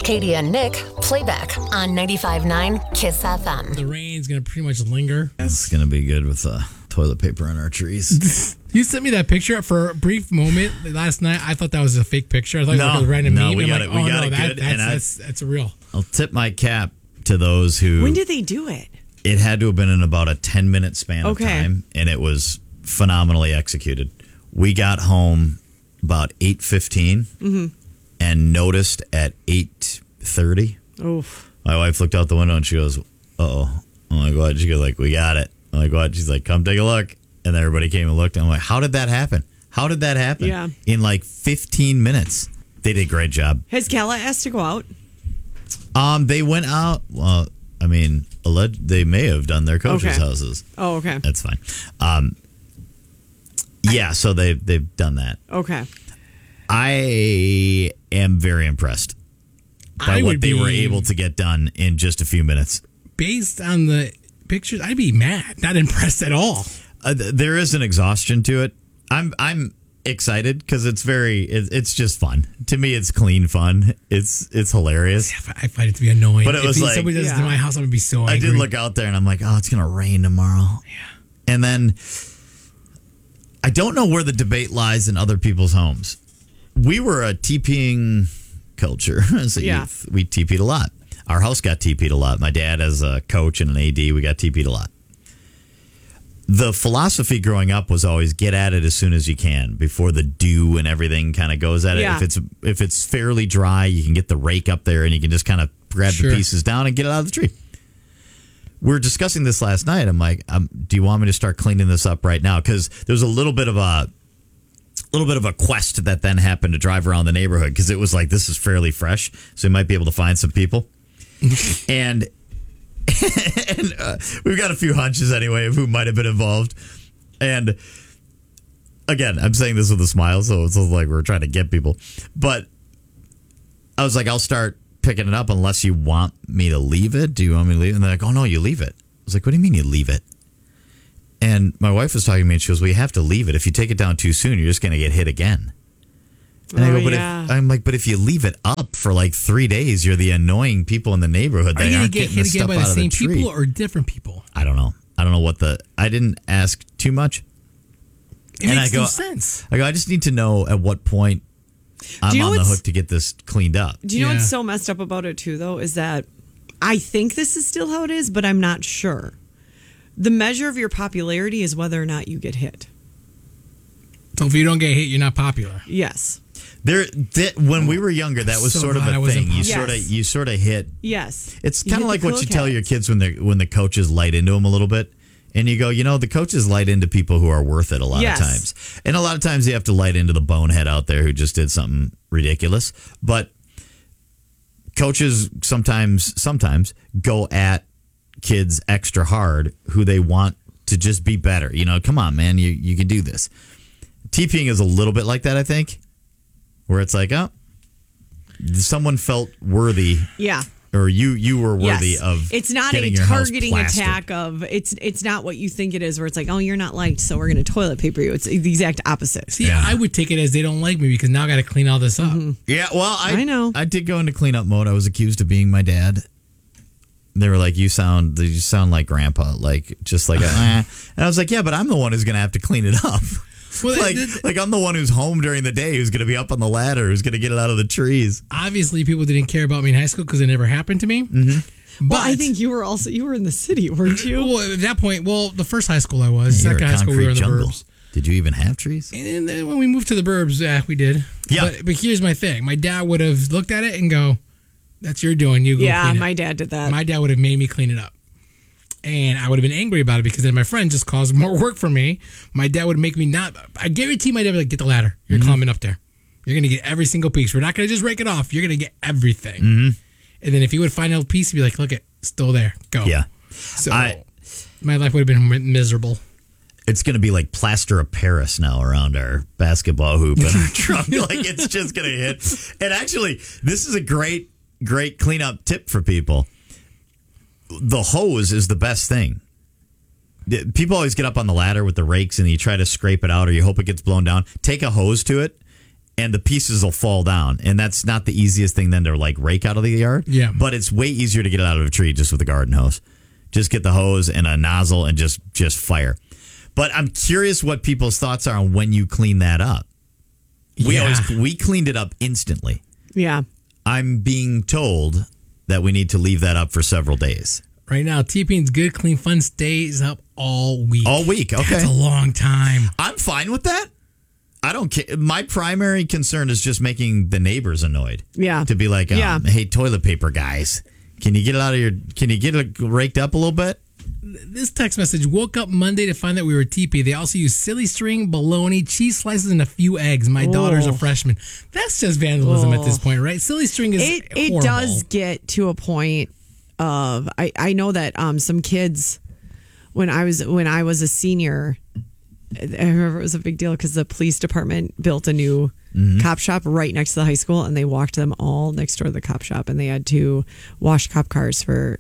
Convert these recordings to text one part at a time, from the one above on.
Katie and Nick, playback on 95.9 Kiss FM. The rain's going to pretty much linger. It's going to be good with toilet paper on our trees. You sent me that picture for a brief moment last night. I thought that was a fake picture. I thought it was a random meme. We got it good. That's real. I'll tip my cap to those who... When did they do it? It had to have been in about a 10-minute span of time, and it was phenomenally executed. We got home about 8:15 and noticed at 8:30. Oof. My wife looked out the window and she goes, "Uh-oh." I'm like, "What?" She goes, like, "We got it." I'm like, "What?" She's like, "Come take a look." And everybody came and looked. And I'm like, how did that happen? How did that happen? Yeah. In like 15 minutes. They did a great job. Has Kala asked to go out? They went out. Well, I mean, they may have done their coaches' houses. Oh, okay. That's fine. Yeah, so they've done that. Okay. I am very impressed by what they were able to get done in just a few minutes. Based on the pictures, I'd be mad, not impressed at all. There is an exhaustion to it. I'm excited because it's just fun. To me, it's clean fun. It's hilarious. Yeah, I find it to be annoying. But it was like, somebody does it to my house, I'm gonna be so angry. I did look out there and I'm like, oh, it's gonna rain tomorrow. Yeah. And then I don't know where the debate lies in other people's homes. We were a TPing culture as a youth. We TP'd a lot. Our house got TP'd a lot. My dad, as a coach and an AD, we got TP'd a lot. The philosophy growing up was always get at it as soon as you can before the dew and everything kind of goes at it. Yeah. If it's fairly dry, you can get the rake up there and you can just kind of grab the pieces down and get it out of the tree. We were discussing this last night. I'm like, do you want me to start cleaning this up right now? Because there's a little bit of a quest that then happened to drive around the neighborhood because it was like, this is fairly fresh, so we might be able to find some people. and we've got a few hunches anyway of who might have been involved. And again, I'm saying this with a smile, so it's like we're trying to get people. But I was like, I'll start picking it up unless you want me to leave it. Do you want me to leave it? And they're like, oh, no, you leave it. I was like, what do you mean you leave it? And my wife was talking to me and she goes, well, you have to leave it. If you take it down too soon, you're just going to get hit again. And I go, but if you leave it up for like 3 days, you're the annoying people in the neighborhood. Are you going to get hit again by the same people or different people? I don't know. I didn't ask too much. It makes no sense. I just need to know at what point I'm on the hook to get this cleaned up. Do you know what's so messed up about it too, though, is that I think this is still how it is, but I'm not sure. The measure of your popularity is whether or not you get hit. So if you don't get hit, you're not popular. Yes. When we were younger, that was sort of a thing. You sort of hit. Yes. It's kind of like what you tell your kids when the coaches light into them a little bit. And you go, the coaches light into people who are worth it a lot of times. And a lot of times you have to light into the bonehead out there who just did something ridiculous. But coaches sometimes go at kids extra hard who they want to just be better. Come on, man, you can do this. TPing is a little bit like that, I think, where it's like, oh, someone felt worthy. Yeah. Or you were worthy of. It's not a targeting attack of it's not what you think it is, where it's like, oh, you're not liked, so we're going to toilet paper you. It's the exact opposite. See, I would take it as they don't like me because now I got to clean all this up. Mm-hmm. Yeah, well, I know. I did go into cleanup mode. I was accused of being my dad. They were like, you sound like grandpa, like just like and I was like, yeah, but I'm the one who's going to have to clean it up. Well, like I'm the one who's home during the day, who's going to be up on the ladder, who's going to get it out of the trees. Obviously, people didn't care about me in high school because it never happened to me. Mm-hmm. But I think you were in the city, weren't you? Well, at that point, the first high school I was, second high school we were in the burbs. Did you even have trees? And then when we moved to the burbs, we did. Yeah. But here's my thing: my dad would have looked at it and go, "That's your doing. You go." Yeah, clean it. my dad did that. My dad would have made me clean it up. And I would have been angry about it because then my friend just caused more work for me. My dad would make me not. I guarantee my dad would be like, get the ladder. You're climbing up there. You're going to get every single piece. We're not going to just rake it off. You're going to get everything. Mm-hmm. And then if he would find a piece, he'd be like, look, it's still there. Go. Yeah. So my life would have been miserable. It's going to be like plaster of Paris now around our basketball hoop and our trunk. Like it's just going to hit. And actually, this is a great cleanup tip for people. The hose is the best thing. People always get up on the ladder with the rakes and you try to scrape it out or you hope it gets blown down. Take a hose to it and the pieces will fall down. And that's not the easiest thing then to like rake out of the yard. Yeah. But it's way easier to get it out of a tree just with a garden hose. Just get the hose and a nozzle and just fire. But I'm curious what people's thoughts are on when you clean that up. We cleaned it up instantly. Yeah. I'm being told that we need to leave that up for several days. Right now, T-Pain's Good Clean Fun stays up all week. All week, okay. That's a long time. I'm fine with that. I don't care. My primary concern is just making the neighbors annoyed. Yeah. To be like, hey, toilet paper guys, can you get it raked up a little bit? This text message: woke up Monday to find that we were TP. They also use silly string, bologna, cheese slices, and a few eggs. My daughter's a freshman. That's just vandalism at this point, right? Silly string is It horrible. does get to a point of I know that some kids when I was a senior, I remember it was a big deal because the police department built a new cop shop right next to the high school, and they walked them all next door to the cop shop, and they had to wash cop cars for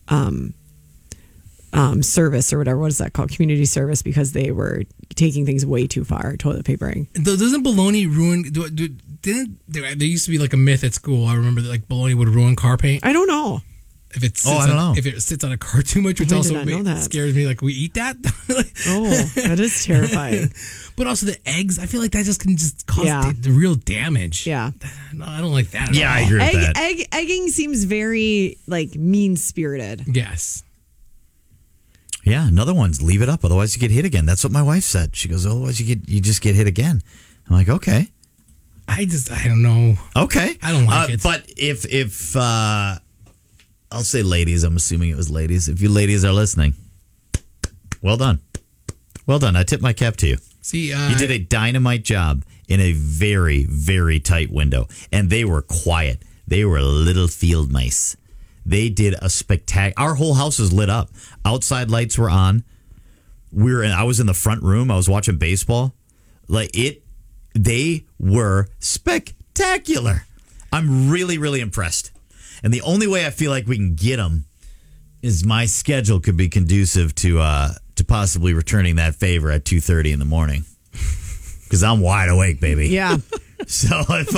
service or whatever. What is that called? Community service, because they were taking things way too far, toilet papering. Doesn't bologna ruin? There used to be like a myth at school. I remember that like bologna would ruin car paint. I don't know. If it sits I don't know. If it sits on a car too much, which I also did not know that. scares me. Like we eat that. Oh, that is terrifying. But also the eggs, I feel like that just can just cause Yeah. the real damage. Yeah. No, I don't like that. At Yeah, all. I agree with that. Egging seems very like mean spirited. Yes. Yeah, another one's leave it up, otherwise you get hit again. That's what my wife said. She goes, otherwise you just get hit again. I'm like, okay. I don't know. Okay. I don't like it. But if I'll say ladies, I'm assuming it was ladies. If you ladies are listening, well done. Well done. I tip my cap to you. See, You did a dynamite job in a very, very tight window. And they were quiet. They were little field mice. They did a spectacular. Our whole house was lit up. Outside lights were on. I was in the front room. I was watching baseball. They were spectacular. I'm really, really impressed. And the only way I feel like we can get them is my schedule could be conducive to possibly returning that favor at 2:30 in the morning. Because I'm wide awake, baby. Yeah. So if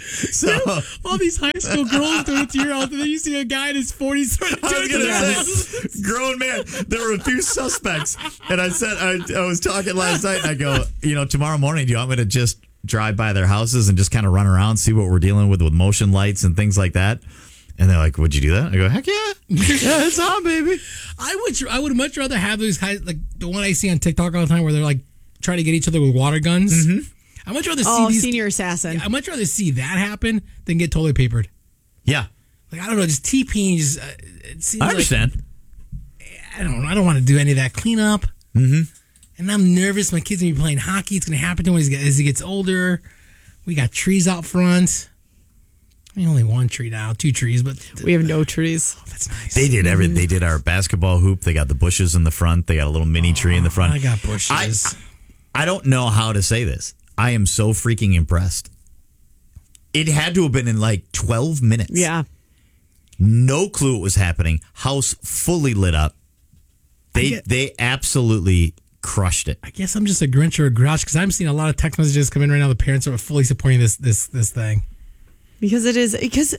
all these high school girls doing it to your house, and then you see a guy in his 40s. I was gonna say, grown man. There were a few suspects, and I said I was talking last night. And I go, tomorrow morning, do you want me to just drive by their houses and just kind of run around, see what we're dealing with motion lights and things like that? And they're like, "Would you do that?" I go, "Heck yeah, yeah, it's on, baby." I would much rather have those guys like the one I see on TikTok all the time, where they're like trying to get each other with water guns. Mm-hmm. I much rather see these senior assassin. I much rather see that happen than get toilet papered. Yeah, like I don't know, just TPing. It seems I understand. Like, I don't want to do any of that cleanup. Mm-hmm. And I'm nervous. My kid's gonna be playing hockey. It's gonna happen to him as he gets older. We got trees out front. I mean, only one tree now, 2 trees, but We have no trees. oh, that's nice. They did everything. They did our basketball hoop. They got the bushes in the front. They got a little mini tree in the front. I got bushes. I don't know how to say this. I am so freaking impressed. It had to have been in like 12 minutes. Yeah. No clue what was happening. House fully lit up. They absolutely crushed it. I guess I'm just a Grinch or a Grouch because I'm seeing a lot of text messages come in right now. The parents are fully supporting this thing. Because it is because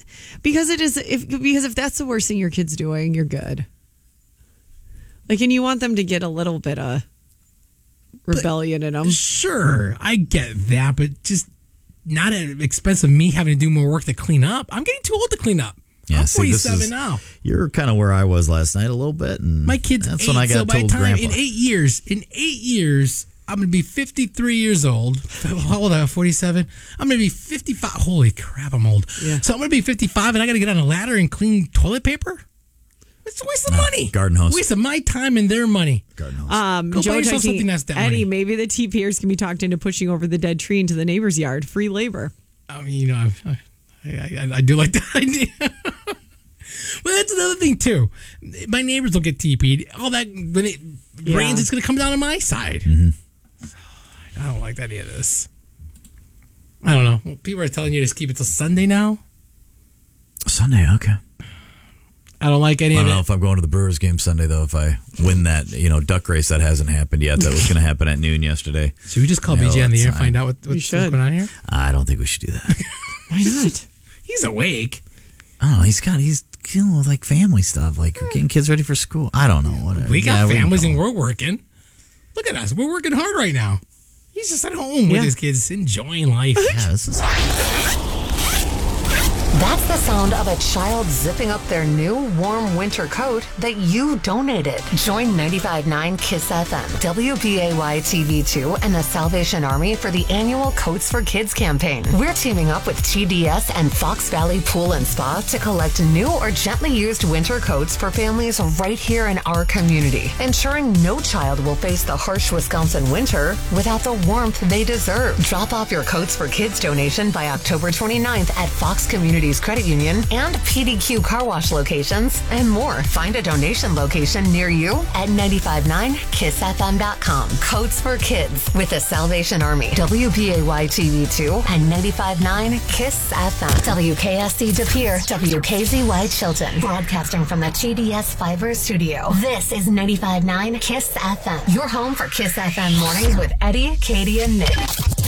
if that's the worst thing your kid's doing, you're good. Like, and you want them to get a little bit of rebellion in them. Sure, I get that, but just not at the expense of me having to do more work to clean up. I'm getting too old to clean up. Yeah, I'm see, 47 now. You're kind of where I was last night a little bit. And My kid's that's 8, when I got so by the told time Grandpa. in 8 years, I'm going to be 53 years old. How old am I? 47? I'm going to be 55. Holy crap, I'm old. Yeah. So I'm going to be 55 and I got to get on a ladder and clean toilet paper? It's a waste of money. Garden hose. Waste of my time and their money. Garden hose. Go Joe buy yourself texting, something that's that Eddie, money. maybe the TPers can be talked into pushing over the dead tree into the neighbor's yard. Free labor. I mean, I do like that idea. Well, that's another thing, too. My neighbors will get TP'd. All that, when it rains, it's going to come down on my side. Mm-hmm. I don't like any of this. I don't know. People are telling you to keep it till Sunday now. Sunday, okay. I don't like any I of don't know it. if I'm going to the Brewers game Sunday, though, if I win that, duck race. That hasn't happened yet. That was going to happen at noon yesterday. Should we just call Yeah, BJ on the air and that's find out what's going on here? I don't think we should do that. Why not? He's awake. I don't know. He's dealing with like family stuff, like getting kids ready for school. I don't know. Whatever. We got can families call and him. we're working. Look at us. We're working hard right now. He's just at home with his kids, enjoying life. Yeah, this is. That's the sound of a child zipping up their new warm winter coat that you donated. Join 95.9 KISS FM, WBAY TV2, and the Salvation Army for the annual Coats for Kids campaign. We're teaming up with TDS and Fox Valley Pool and Spa to collect new or gently used winter coats for families right here in our community, ensuring no child will face the harsh Wisconsin winter without the warmth they deserve. Drop off your Coats for Kids donation by October 29th at Fox Communities Credit Union and PDQ Car Wash locations and more. Find a donation location near you at 959kissfm.com. Coats for Kids with the Salvation Army, WBAY TV2 and 95.9 KISS FM. WKSC De Pere, WKZY Chilton. Broadcasting from the TDS Fiber Studio. This is 95.9 KISS FM. Your home for KISS FM mornings with Eddie, Katie, and Nick.